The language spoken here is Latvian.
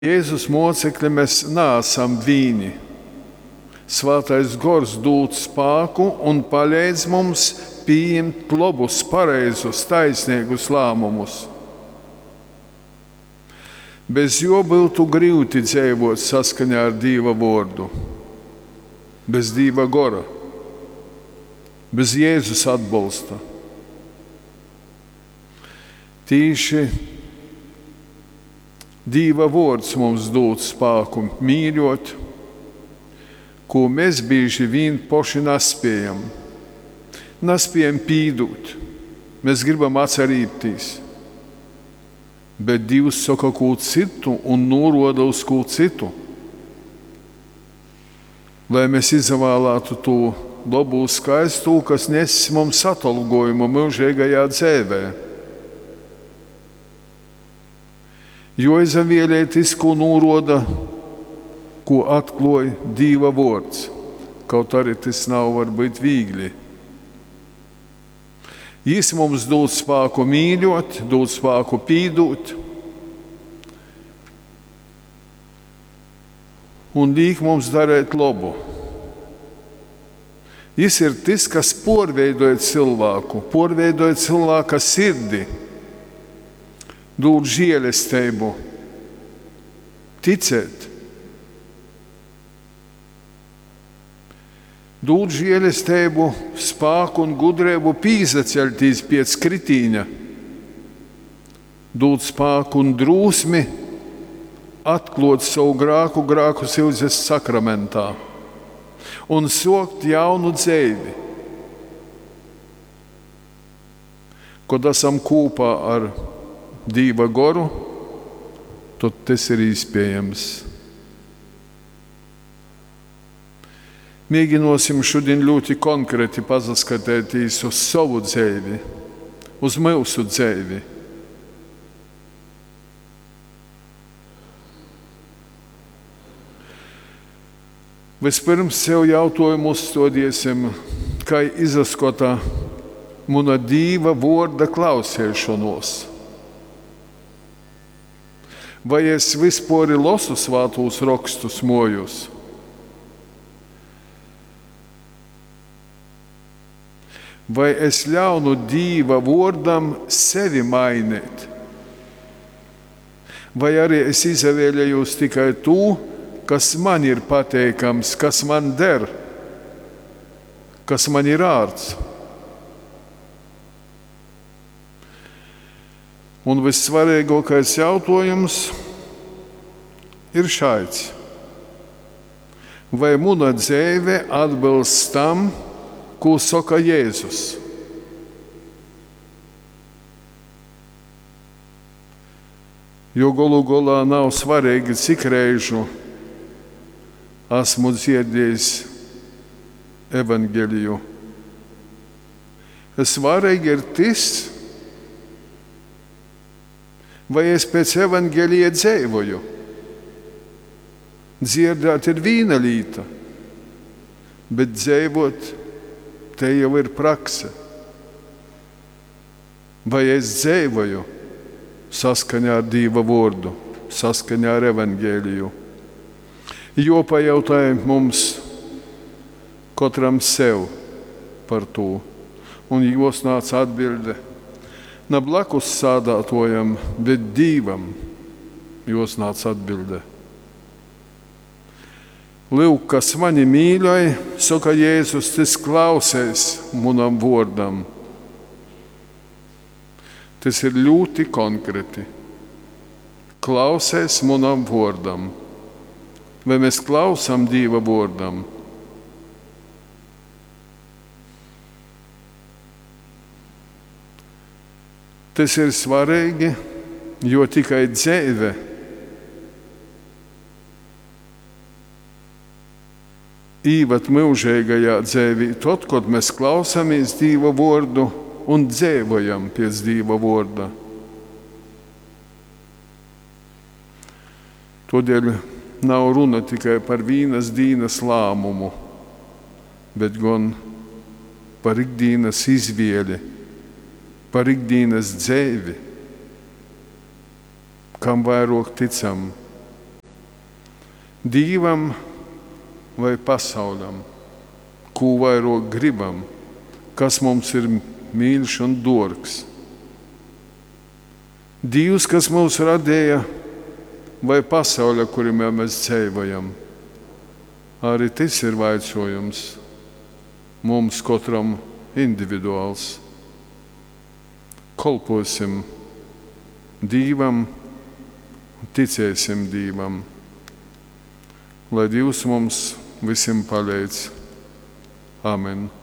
Jēzus mocekļi mēs neesam vīni. Svētais Gors dod spēku un palīdz mums pieņemt labus, pareizus, taisnīgus lēmumus. Bez jo būtu grūti dzīvot saskaņā ar Dieva vārdu, bez Dieva Gora, bez Jēzus atbalsta. Tīši Dieva vārds mums dod spēku mīļot, ko mēs bieži vien paši nespējam. Nespējam pīdūt, mēs gribam atcerīties. Bet Dievs saka ko citu un norāda uz ko citu. Lai mēs izvēlētu to labu skaistu, kas nes mums atalgojumu mūžīgajā dzīvē. Jo izvēlēties, ko norāda, ko atklāja Dieva vārds, kaut arī tas nav varbūt viegli. Jis mums dod spēku mīļot, dod spēku pīdūt un liek mums darīt labu. Jis ir tas, kas pārveidoja cilvēku, pārveidoja cilvēka sirdi, dod žēlastību, ticēt. Dod žēlastību, spēku un gudrību pīzaceļties pēc kritīņa. Dod spēku un drūsmi atklāt savu grāku sildzes sakramentā un sākt jaunu dzīvi. Kad esam kopā ar Dieva Goru, tad tas ir iespējams. Mēģināsim šodien ļoti konkrēti paskatīties uz savu dzīvi, uz mūsu dzīvi. Vispirms sev jautājumu uzdodiesim, kā izskata mana Dieva vārda klausīšanos. Vai es vispār lasu svētos rakstus mājās? Vai es ļaunu Dieva vārdam sevi mainīt? Vai arī es izvēlējos tikai to, kas man ir pateikams, kas man der, kas man ir ārts? Un vissvarīgākais jautājums ir šāds. Vai mana dzīve atbilst tam, ko saka Jēzus? Jo galu galā nav svarīgi, cik reižu esmu dzirdējis evaņģēliju. Svarīgi ir tas, vai es pēc evaņģēlija dzīvoju. Dzirdēt ir viena lieta, bet dzīvot te jau ir prakse. Vai es dzīvoju saskaņā ar Dieva vārdu, saskaņā ar evaņģēliju? Jo pajautāja mums katram sev par to, un jos nāca atbilde. Ne blakus sādātojam, bet Dievam jos nāca atbilde. Lūk, kas mani mīļoja, saka Jēzus, tas klausēs manam vārdam. Tas ir ļoti konkrēti. Klausēs manam vārdam. Vai mēs klausām Dieva vārdam? Tas ir svarīgi, jo tikai dzīve īvat mūžīgajā dzīvī, tad, kad mēs klausāmies Dieva vārdu un dzīvojam pēc Dieva vārda. Todēļ nav runa tikai par vienas dienas lēmumu, bet gan par ikdienas izvēli, par ikdienas dzīvi, kam vairāk ticam, Dievam vai pasaulam, ko vairāk gribam, kas mums ir mīļš un dārgs. Dievs, kas mūs radīja, vai pasaule, kurā mēs dzīvojam. Arī tas ir jautājums mums katram individuāls. Kalposim Dievam, ticēsim Dievam, lai Dievs mums visiem palīdz. Amen.